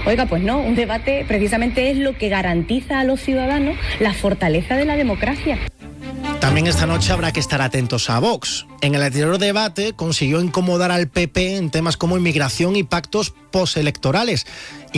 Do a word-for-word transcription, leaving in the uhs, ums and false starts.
Oiga, pues no, un debate precisamente es lo que garantiza a los ciudadanos la fortaleza de la democracia. También esta noche habrá que estar atentos a Vox. En el anterior debate consiguió incomodar al P P en temas como inmigración y pactos postelectorales.